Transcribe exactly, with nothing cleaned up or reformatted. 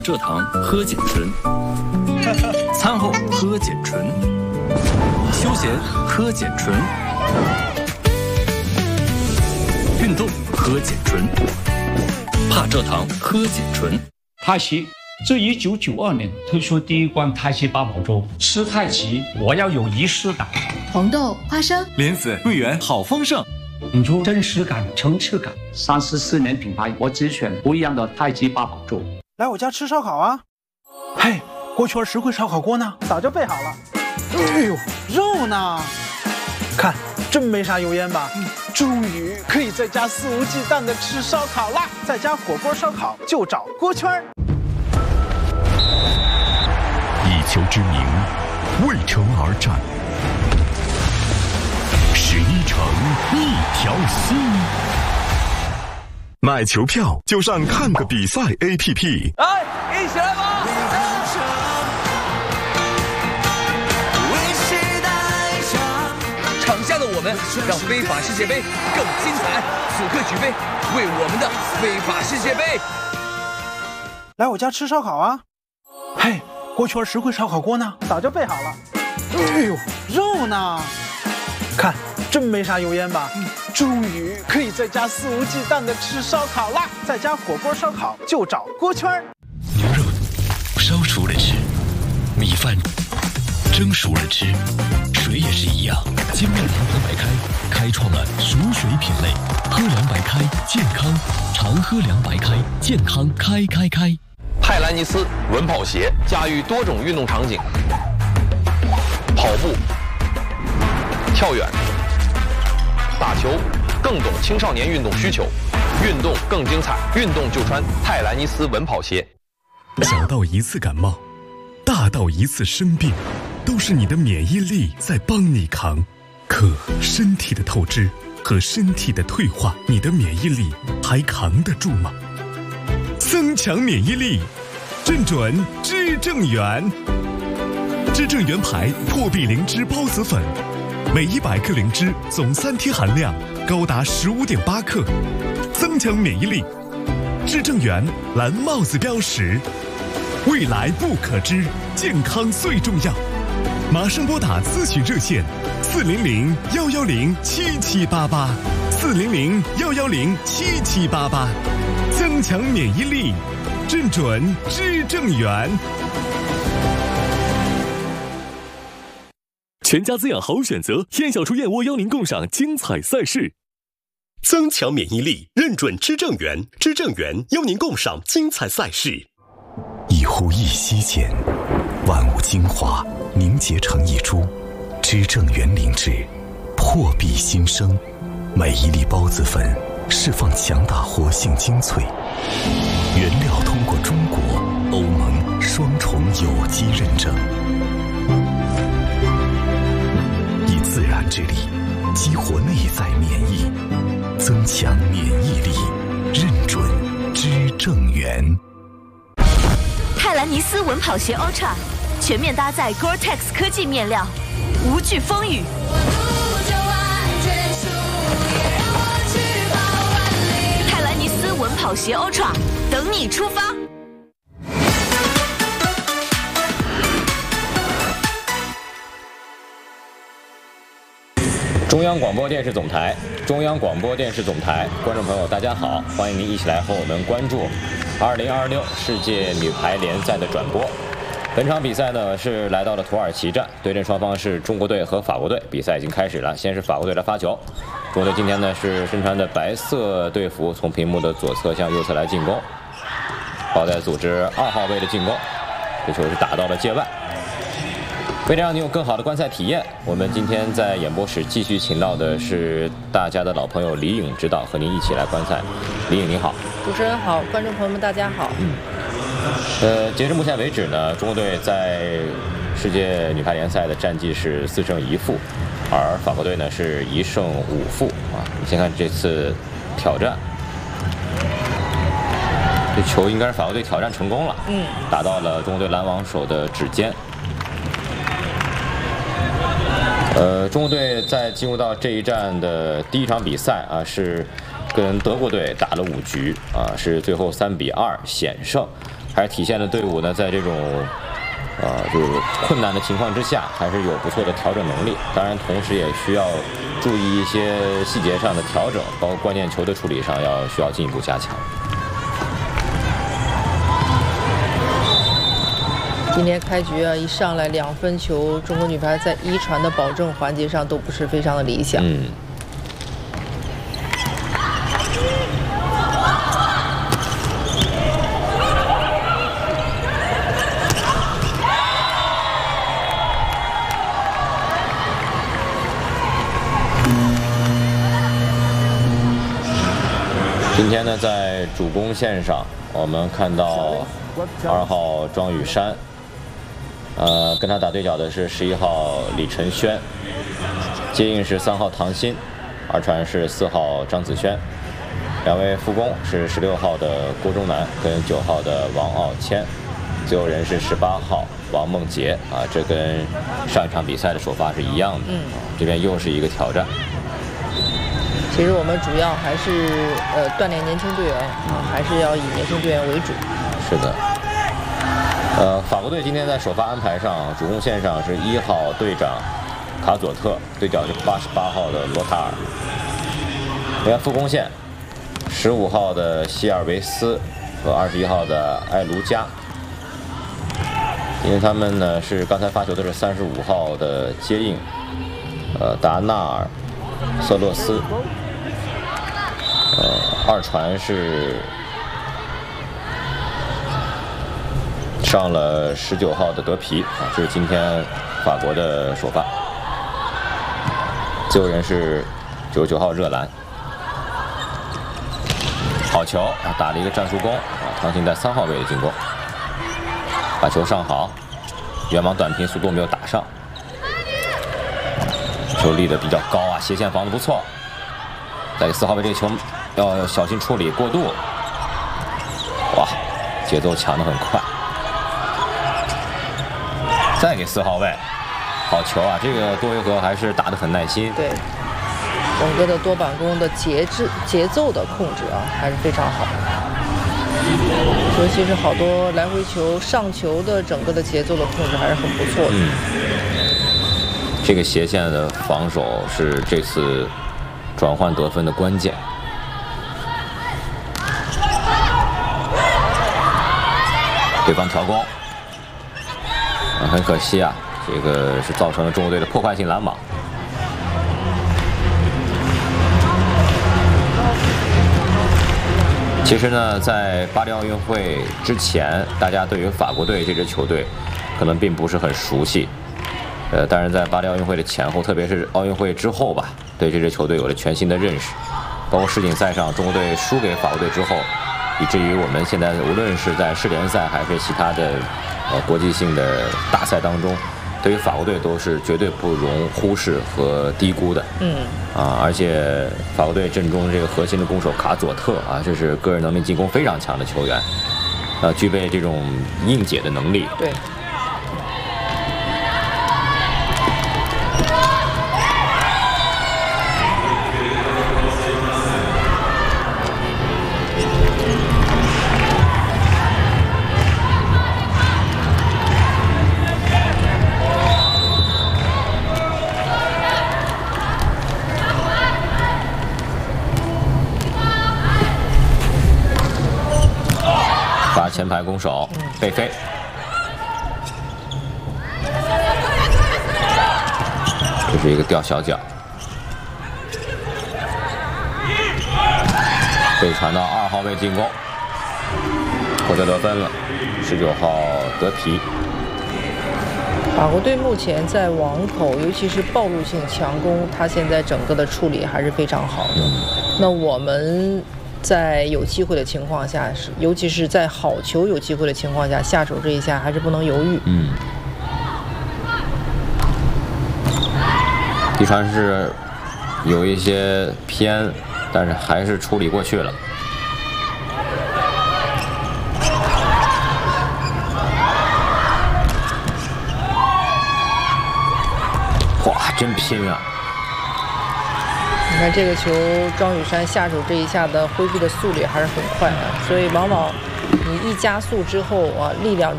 蔗糖喝碱醇，餐后喝碱醇，休闲喝碱醇，运动喝碱醇，怕蔗糖喝碱醇。 太极自一九九二年推出第一罐太极八宝粥，吃太极我要有仪式感。 红豆、花生、 莲子、桂圆，好丰盛。 引出真实感、层次感。三十四年品牌，我只选不一样的太极八宝粥。 来我家吃烧烤啊！嘿，锅圈实惠烧烤锅呢？早就备好了。哎呦，肉呢？看，真没啥油烟吧？嗯，终于可以在家肆无忌惮的吃烧烤啦！在家火锅烧烤就找锅圈。 以球之名，为城而战。十一城，一条心。买球票就上看个比赛 A P P。 来，一起来吧！场下的我们让非法世界杯更精彩。此刻举杯，为我们的非法世界杯。 来我家吃烧烤啊！嘿，锅圈实惠烧烤锅呢？早就备好了。哎呦，肉呢？看，真没啥油烟吧？嗯，终于可以在家肆无忌惮的吃烧烤啦！在家火锅烧烤就找锅圈。 牛肉烧熟了吃，米饭蒸熟了吃，水也是一样。金麦郎喝白开开创了熟水品类，喝凉白开健康，常喝凉白开健康开开开。 泰兰尼斯稳跑鞋驾驭多种运动场景，跑步、跳远、打球，更懂青少年运动需求，运动更精彩，运动就穿泰兰尼斯稳跑鞋。 小到一次感冒，大到一次生病，都是你的免疫力在帮你扛。可身体的透支和身体的退化，你的免疫力还扛得住吗？增强免疫力，正准知正元。知正元牌破壁灵芝孢子粉，每一百克灵芝总三贴含量高达十五点八克，增强免疫力。知正元蓝帽子标识，未来不可知，健康最重要。马上拨打咨询热线四零零幺幺零七七八八，四零零幺幺零七七八八，增强免疫力，正准知正元。 全家滋养好选择，燕小厨燕窝邀您共赏精彩赛事。 增强免疫力，认准知正元，知正元邀您共赏精彩赛事。 一呼一吸间，万物精华凝结成一株，知正元灵芝，破壁新生。每一粒孢子粉释放强大活性精粹，原料通过中国、欧盟双重有机认证，以自然之力激活内在免疫，增强免疫力，认准知正元。 泰兰尼斯稳跑鞋 Ultra 全面搭载 Gore-Tex 科技面料，无惧风雨。泰兰尼斯稳跑鞋 Ultra 等你出发。 中央广播电视总台，中央广播电视总台，观众朋友大家好，欢迎您一起来和我们关注二零二六世界女排联赛的转播。本场比赛呢是来到了土耳其站，对阵双方是中国队和法国队。比赛已经开始了，先是法国队来发球，中国队今天呢是身穿的白色队服，从屏幕的左侧向右侧来进攻，好在组织二号位的进攻，这球是打到了界外。为了让你有更好的观赛体验，我们今天在演播室继续请到的是大家的老朋友李颖指导，和您一起来观赛。李颖您好。 主持人好，观众朋友们大家好。 嗯。呃，截至目前为止呢，中国队在世界女排联赛的战绩是四胜一负，而法国队呢是一胜五负啊。你先看这次挑战，这球应该是法国队挑战成功了，嗯，打到了中国队拦网手的指尖。呃，中国队在进入到这一站的第一场比赛啊，是跟德国队打了五局啊，是最后三比二险胜。 还是体现了队伍呢在这种呃就是困难的情况之下，还是有不错的调整能力。当然，同时也需要注意一些细节上的调整，包括关键球的处理上要需要进一步加强。 今天开局啊，一上来两分球，中国女排在一传的保证环节上都不是非常的理想。 嗯。今天呢，在主攻线上，我们看到二号庄雨珊。呃，跟他打对角的是十一号李晨轩，接应是三号唐鑫，二传是四号张子萱，两位副攻是十六号的郭忠南跟九号的王傲谦，最后人是十八号王梦洁啊，这跟上一场比赛的首发是一样的。嗯，这边又是一个挑战。 其实我们主要还是呃锻炼年轻队员啊，还是要以年轻队员为主。 是的。呃，法国队今天在首发安排上，主攻线上是一号队长卡佐特，对角是八十八号的罗塔尔。另外副攻线，十五号的希尔维斯和二十一号的埃卢加。因为他们呢是刚才发球的是三十五号的接应，呃，达纳尔、瑟洛斯。呃，二传是。上了十九号的德皮啊，这是今天法国的首发。最后人是九十九号热兰，好球啊，打了一个战术攻啊，唐鑫在三号位的进攻，把球上好，远网短平，速度没有打上，球立得比较高啊，斜线防得不错。再给四号位这个球要小心处理过渡，哇，节奏抢得很快。再给四号位，好球啊！这个多维和还是打得很耐心。 对，整个的多板弓的节制、节奏的控制啊，还是非常好。尤其是好多来回球、上球的整个的节奏的控制还是很不错的。 嗯，这个斜线的防守是这次转换得分的关键。对方调攻。很可惜啊，这个是造成了中国队的破坏性拦网。其实呢，在巴黎奥运会之前，大家对于法国队这支球队可能并不是很熟悉。呃，但是在巴黎奥运会的前后，特别是奥运会之后吧，对这支球队有了全新的认识。包括世锦赛上中国队输给法国队之后，以至于我们现在无论是在世联赛还是其他的。呃，国际性的大赛当中，对于法国队都是绝对不容忽视和低估的。 嗯。 啊，而且法国队阵中这个核心的攻手卡佐特啊，这是个人能力进攻非常强的球员，呃，具备这种硬解的能力。 对。 前排攻手贝飞，这是一个吊小脚，被传到二号位进攻，获得得分了，十九号德皮。 法国队目前在网口，尤其是暴露性强攻，他现在整个的处理还是非常好的。嗯、那我们。在有机会的情况下，是尤其是在好球有机会的情况下，下手这一下还是不能犹豫。 嗯。第传是有一些偏，但是还是处理过去了。哇，真拼啊！ 你看这个球，庄雨珊下手这一下的挥臂的速率还是很快的，所以往往你一加速之后啊，力量